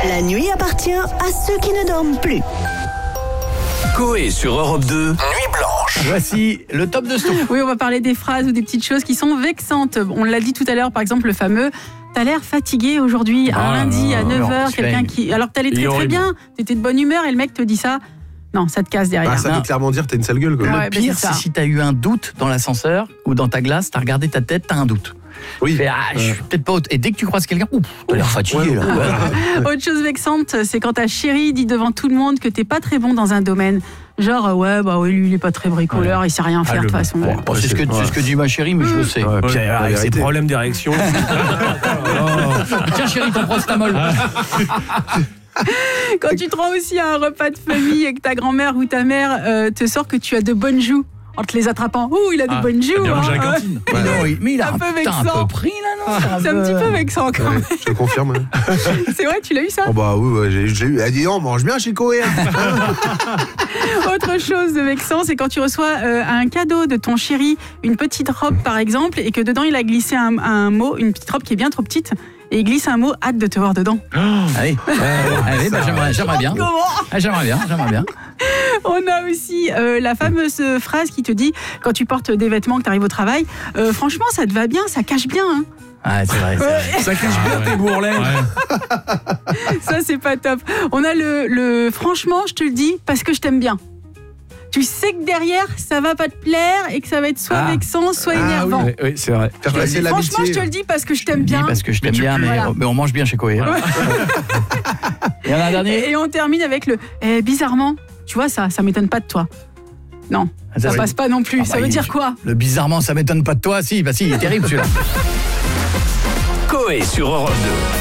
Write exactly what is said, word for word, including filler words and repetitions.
La nuit appartient à ceux qui ne dorment plus. Coé sur Europe deux, Nuit Blanche. Voici le top de Sto. Oui, on va parler des phrases ou des petites choses qui sont vexantes. On l'a dit tout à l'heure, par exemple, le fameux « T'as l'air fatigué aujourd'hui, un Ah, lundi à neuf heures, non, quelqu'un qui... Alors que t'allais très très bien, t'étais de bonne humeur et le mec te dit ça. Non, ça te casse derrière. Bah, ça veut clairement dire que t'as une sale gueule, quoi. Ouais, Le bah, pire, c'est ça. c'est si t'as eu un doute dans l'ascenseur ou dans ta glace, t'as regardé ta tête, t'as un doute. Oui. Tu fais, ah, je suis peut-être pas haute. Et dès que tu croises quelqu'un, ouf, t'as l'air fatigué là. Ouais. Autre chose vexante, c'est quand ta chérie dit devant tout le monde que t'es pas très bon dans un domaine. Genre, euh, ouais, bah oui, lui, il est pas très bricoleur, il sait rien faire de toute façon. Bon, bon, c'est ce que, c'est ce que dit ma chérie, mais je le sais. Ouais, Puis, ouais, avec ses vérité. problèmes d'érection. Tiens chérie, ton prostamol. Quand tu te rends aussi à un repas de famille et que ta grand-mère ou ta mère euh, te sort que tu as de bonnes joues en te les attrapant. Ouh, il a de Ah, bonnes joues. bien Hein, mangé à la hein. cantine. Mais non, il- mais il a Un un, peu putain, un vexant. peu pris là, non? C'est un petit peu vexant quand même. Ouais, je te confirme. ouais. C'est vrai, tu l'as eu ça? Oh bah oui, ouais, j'ai, j'ai eu. Elle dit, on mange bien chez Coé. Autre chose de vexant, c'est quand tu reçois euh, un cadeau de ton chéri, une petite robe par exemple, et que dedans il a glissé un, un mot, une petite robe qui est bien trop petite, et il glisse un mot, hâte de te voir dedans. Allez, allez bah, j'aimerais, j'aimerais bien. Comment? Ah, j'aimerais bien, j'aimerais bien. On a aussi euh, la fameuse phrase qui te dit, quand tu portes des vêtements, que tu arrives au travail, euh, franchement ça te va bien, ça cache bien. Hein. Ah, c'est vrai. C'est vrai. Ça cache bien tes bourrelets. Ça c'est pas top. On a le, le franchement, je te le dis, parce que je t'aime bien. Tu sais que derrière, ça va pas te plaire et que ça va être soit Ah. vexant, soit Ah, énervant. Oui, oui, c'est vrai. Faire passer Franchement, je l'amitié. te le dis parce que je t'aime Oui, bien. parce que je t'aime tu- bien, mais, voilà. mais on mange bien chez Coé. Hein. Il y en a un dernier. Et on termine avec le eh, bizarrement, tu vois, ça, ça m'étonne pas de toi. Non, Ah, ça oui. passe pas non plus. Ah, ça bah, veut il- dire quoi? Le bizarrement, ça m'étonne pas de toi. Si, bah si, il est terrible celui-là. Coé sur Europe deux.